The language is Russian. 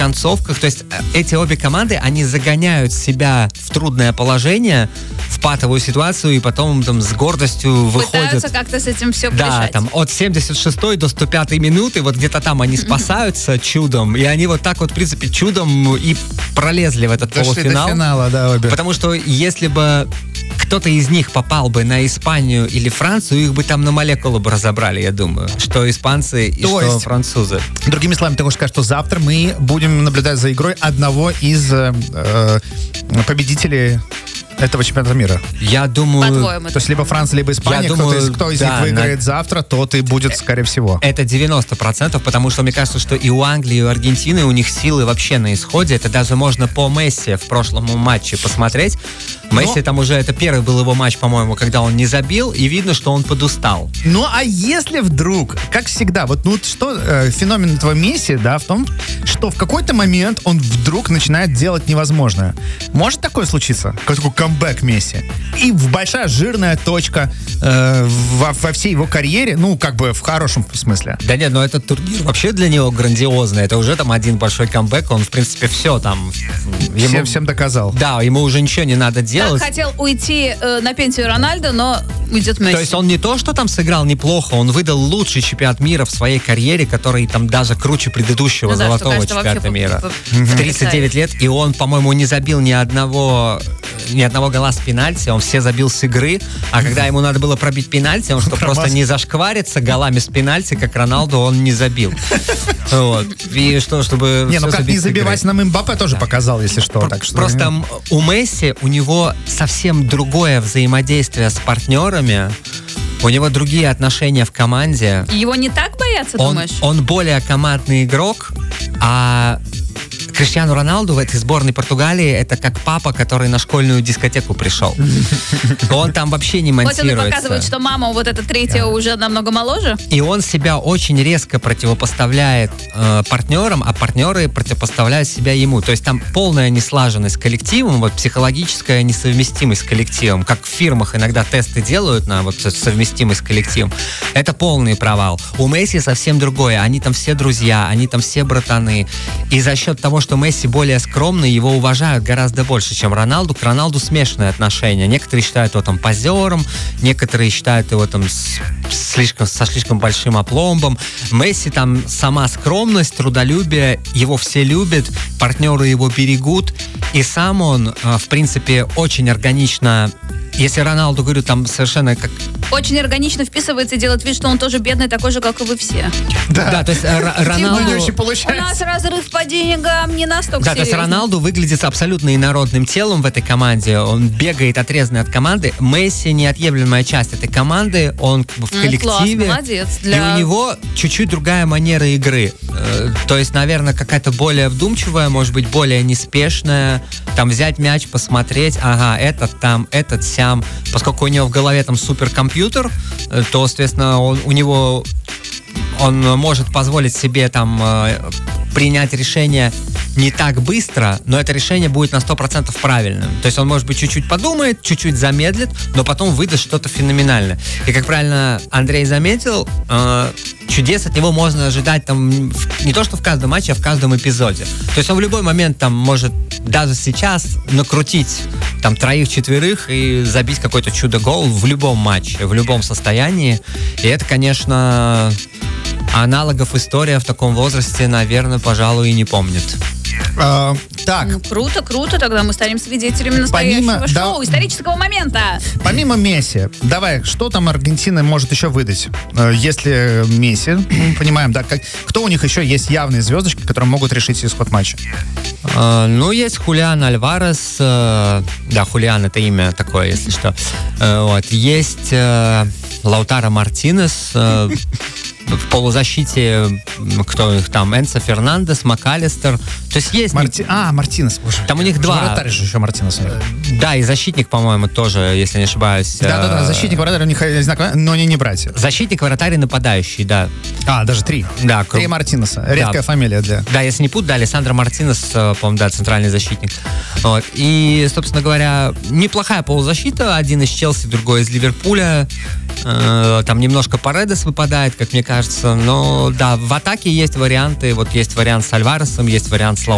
концовках. То есть эти обе команды, они загоняют себя в трудное положение, в патовую ситуацию, и потом там с гордостью выходят. Пытаются как-то с этим все Да, решать. там от 76 до 105 минуты, вот где-то там они спасаются чудом, и они вот так вот, в принципе, чудом и пролезли в этот Дошли полуфинал. до финала, да, обе. Потому что если бы кто-то из них попал бы на Испанию или Францию, их бы там на молекулу бы разобрали, я думаю. Что испанцы и То что есть, французы. Другими словами, ты хочешь сказать, что завтра мы будем наблюдать за игрой одного из победителей этого чемпионата мира. Я думаю... По-твоему, То есть либо Франция, либо Испания. Я думаю, кто из да, них выиграет завтра, тот и будет, скорее всего. Это 90%, потому что мне кажется, что и у Англии, и у Аргентины у них силы вообще на исходе. Это даже можно по Месси в прошлом матче посмотреть. Месси там уже, это первый был его матч, по-моему, когда он не забил, и видно, что он подустал. Ну, а если вдруг, как всегда, вот ну что, феномен этого Месси, да, в том, что в какой-то момент он вдруг начинает делать невозможное. Может такое случиться? Такой камбэк Месси. И большая жирная точка во всей его карьере, ну, как бы в хорошем смысле. Да нет, но этот турнир вообще для него грандиозный. Это уже там один большой камбэк, он, в принципе, все там... Всем доказал. Да, ему уже ничего не надо делать. Так хотел уйти на пенсию Рональдо, но уйдет Месси. То есть он не то, что там сыграл неплохо, он выдал лучший чемпионат мира в своей карьере, который там даже круче предыдущего золотого кажется, чемпионата мира. в 39 лет, и он, по-моему, не забил ни одного гола с пенальти, он все забил с игры, а когда ему надо было пробить пенальти, он, чтобы просто не зашквариться голами с пенальти, как Роналду, он не забил. Вот. И что, чтобы... Не, ну как не забивать нам Мбаппе тоже показал, если что. Так что просто у Месси, у него совсем другое взаимодействие с партнерами, у него другие отношения в команде. Его не так боятся, думаешь? Он более командный игрок, а Криштиану Роналду в этой сборной Португалии это как папа, который на школьную дискотеку пришел. Он там вообще не монтируется. Вот он и показывает, что мама вот эта третья уже намного моложе. И он себя очень резко противопоставляет партнерам, а партнеры противопоставляют себя ему. То есть там полная неслаженность с коллективом, вот психологическая несовместимость с коллективом. Как в фирмах иногда тесты делают на вот совместимость с коллективом. Это полный провал. У Месси совсем другое. Они там все друзья, они там все братаны. И за счет того, что Месси более скромный, его уважают гораздо больше, чем Роналду. К Роналду смешанные отношения. Некоторые считают его там позером, некоторые считают его там со слишком большим опломбом. Месси там сама скромность, трудолюбие, его все любят, партнеры его берегут, и сам он, в принципе, очень органично. Если Роналду, говорю, там совершенно как... Очень органично вписывается и делает вид, что он тоже бедный, такой же, как и вы все. Да, то есть Роналду... У нас разрыв по деньгам не настолько Да, то есть Роналду выглядит абсолютно инородным телом в этой команде. Он бегает отрезанный от команды. Месси неотъемлемая часть этой команды. Он как бы в коллективе. Класс, молодец. И у него чуть-чуть другая манера игры. То есть, наверное, какая-то более вдумчивая, может быть, более неспешная. Там взять мяч, посмотреть. Ага, этот там, этот сям. Поскольку у него в голове там суперкомпьютер, то, соответственно, он может позволить себе там принять решение не так быстро, но это решение будет на 100% правильным. То есть он, может быть, чуть-чуть подумает, чуть-чуть замедлит, но потом выдаст что-то феноменальное. И, как правильно Андрей заметил, чудес от него можно ожидать там не то что в каждом матче, а в каждом эпизоде. То есть он в любой момент там может даже сейчас накрутить там 3-4 и забить какой-то чудо-гол в любом матче, в любом состоянии. И это, конечно, аналогов история в таком возрасте, наверное, пожалуй, и не помнит. Так. Ну, круто, тогда мы станем свидетелями настоящего шоу, исторического момента. Помимо Месси, давай, что там Аргентина может еще выдать? Если Месси, понимаем, да, кто у них еще есть явные звездочки, которые могут решить исход матча? Ну, есть Хулиан Альварес, да, Хулиан это имя такое, если что. Вот. Есть Лаутаро Мартинес, в полузащите, кто их там, Энцо Фернандес, МакАлистер. То есть есть... Мартинес, боже. Там у них два... Вратарь же еще Мартинес. Да, и защитник, по-моему, тоже, если не ошибаюсь. Да, защитник, вратарь у них знак, но они не братья. Защитник, вратарь и нападающий, да. Даже 3. Да. 3 Мартинеса. Редкая фамилия для... Да, если не путать, да, Алессандро Мартинес, по-моему, да, центральный защитник. Вот. И, собственно говоря, неплохая полузащита. Один из Челси, другой из Ливерпуля. Там немножко Паредес выпадает, как мне кажется. Но, да, в атаке есть варианты. Вот есть вариант с Альваресом, есть вариант с